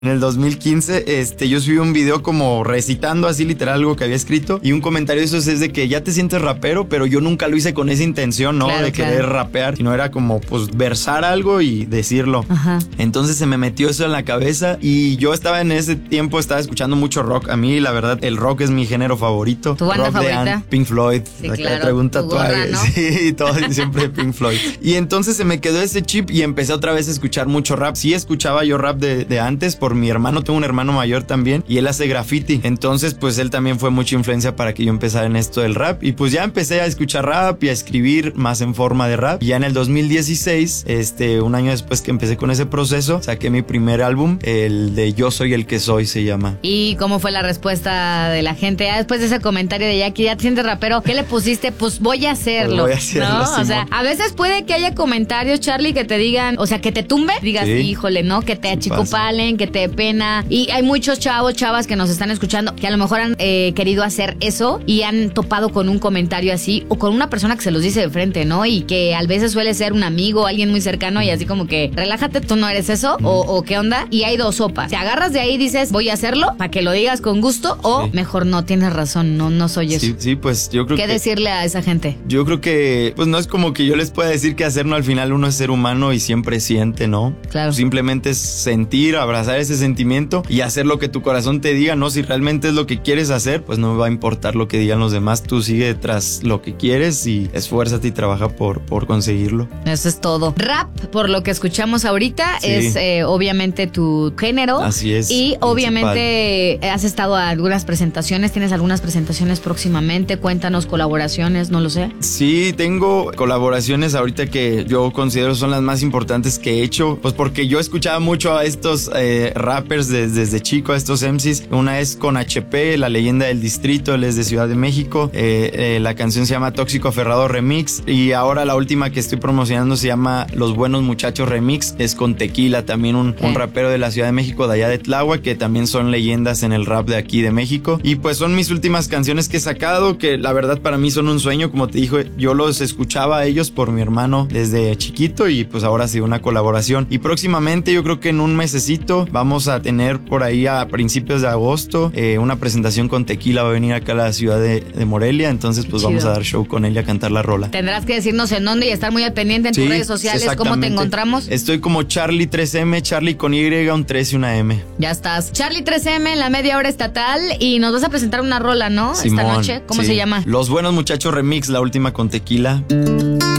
En el 2015, yo subí un video como recitando así literal algo que había escrito y un comentario de esos es de que ya te sientes rapero, pero yo nunca lo hice con esa intención, ¿no? Claro, de querer rapear, sino era como pues versar algo y decirlo. Ajá. Entonces se me metió eso en la cabeza y yo estaba en ese tiempo, estaba escuchando mucho rock. A mí, la verdad, el rock es mi género favorito. ¿Tu banda rock favorita? Pink Floyd. Sí, Acá claro. traigo un tatuaje. Gorra, ¿no? Sí, todo siempre Pink Floyd. Y entonces se me quedó ese chip y empecé otra vez a escuchar mucho rap. Sí escuchaba yo rap de antes por mi hermano, tengo un hermano mayor también y él hace graffiti. Entonces pues él también fue mucha influencia para que yo empezara en esto del rap y pues ya empecé a escuchar rap y a escribir más en forma de rap. Y ya en el 2016, un año después que empecé con ese proceso, saqué mi primer álbum, el de Yo Soy el que Soy se llama. ¿Y cómo fue la respuesta de la gente? Ya después de ese comentario de Jackie, ya te sientes rapero, ¿qué le pusiste? Pues voy a hacerlo. Pues voy a hacerlo, ¿no? Simón. O sea, a veces puede que haya comentarios, Charlie, que te digan, o sea, que te tumbe, digas, Sí. híjole, ¿no? Que te Sí achicopalen, que te dé pena. Y hay muchos chavos, chavas que nos están escuchando que a lo mejor han querido hacer eso y han topado con un comentario así o con una persona que se los dice de frente, ¿no? Y que a veces suele ser un amigo, alguien muy cercano y así como que relájate, tú no eres eso o qué onda. Y hay dos sopas. Te agarras de ahí y dices, voy a hacerlo para que lo digas con gusto o Sí. mejor no, tienes razón, no soy eso. Sí, pues yo creo ¿Qué que... decirle a esa gente? Yo creo que, pues no es como que yo les pueda decir qué hacer, no, al final uno es ser humano y siempre siente, ¿no? Claro. Simplemente es sentir, abrazar ese sentimiento y hacer lo que tu corazón te diga, ¿no? Si realmente es lo que quieres hacer, pues no me va a importar lo que digan los demás, tú sigue tras lo que quieres y esfuérzate y trabaja por conseguirlo. Eso es todo. Rap, por lo que escuchamos ahorita, Sí. es obviamente tu género. Así es. Y principal. obviamente has estado a algunas presentaciones, tienes algunas presentaciones próximamente, cuéntanos colaboraciones, no lo sé. Sí, tengo colaboraciones ahorita que yo considero son las más importantes que he hecho, pues porque yo escuchaba mucho a estos rappers desde chico, a estos MCs. Una es con HP, la leyenda del distrito, él es de Ciudad de México. La canción se llama Tóxico Aferrado Remix y ahora la última que estoy promocionando se llama Los Buenos Muchachos Remix, es con Tequila, también un rapero de la Ciudad de México, de allá de Tláhuac, que también son leyendas en el rap de aquí de México. Y pues son mis últimas canciones que he sacado, que la verdad para mí son un sueño, como te dije, yo los escuchaba a ellos por mi hermano desde chiquito y pues ahora sí una colaboración. Y próximamente, yo creo que en un mesecito vamos a tener por ahí a principios de agosto una presentación con Tequila, va a venir acá a la ciudad de Morelia, entonces pues Chido. vamos a dar show con él y a cantar la rola. Tendrás que decirnos en dónde y estar muy al pendiente en tus redes sociales, cómo te exactamente. encontramos. Estoy como Charlie 3M, Charlie con Y, un 3 y una M. Ya estás. Charlie 3M en la media hora estatal y nos vas a presentar una rola, ¿no? Simón, esta noche. ¿Cómo sí. se llama? Los Buenos Muchachos Remix, la última con Tequila.